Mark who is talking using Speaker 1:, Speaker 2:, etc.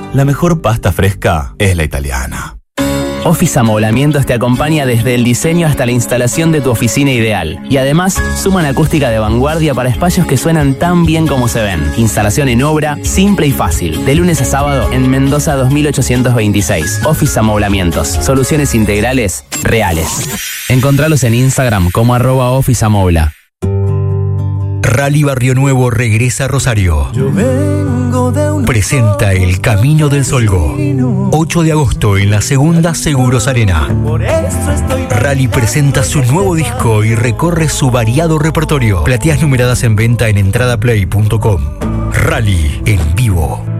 Speaker 1: la mejor pasta fresca es la italiana.
Speaker 2: Office Amoblamientos te acompaña desde el diseño hasta la instalación de tu oficina ideal. Y además, suman acústica de vanguardia para espacios que suenan tan bien como se ven. Instalación en obra, simple y fácil. De lunes a sábado en Mendoza 2826. Office Amoblamientos. Soluciones integrales reales. Encontralos en Instagram como @officeamobla.
Speaker 3: Rally Barrio Nuevo regresa a Rosario. Presenta El Camino del Solgo. 8 de agosto en la segunda Seguros Arena. Rally presenta su nuevo disco y recorre su variado repertorio. Plateas numeradas en venta en entradaplay.com. Rally en vivo.